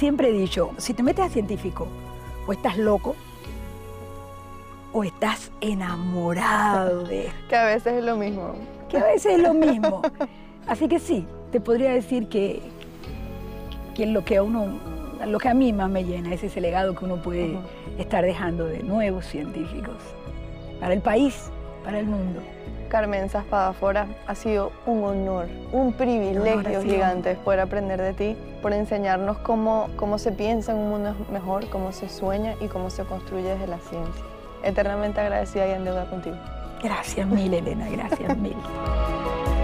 siempre he dicho, si te metes a científico, o estás loco, o estás enamorado de esto. Que a veces es lo mismo. Que a veces es lo mismo. Así que sí, te podría decir que lo que a mí más me llena es ese legado que uno puede estar dejando de nuevos científicos para el país, para el mundo. Carmen Spadafora, ha sido un honor, un privilegio gigante poder aprender de ti, por enseñarnos cómo se piensa en un mundo mejor, cómo se sueña y cómo se construye desde la ciencia. Eternamente agradecida y en deuda contigo. Gracias mil, Elena, gracias mil.